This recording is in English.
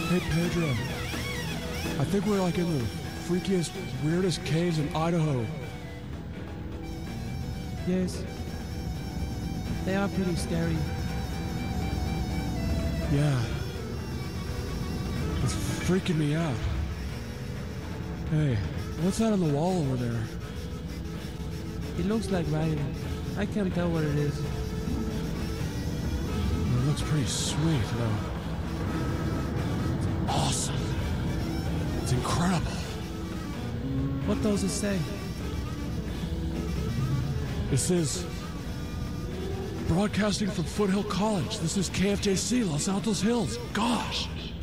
Hey Pedro, I think we're like in the freakiest, weirdest caves in Idaho. Yes. They are pretty scary. Yeah. It's freaking me out. Hey, what's that on the wall over there? It looks like writing. I can't tell what it is. It looks pretty sweet, though. It's awesome. It's incredible. What does it say? It says, broadcasting from Foothill College. This is KFJC, Los Altos Hills. Gosh.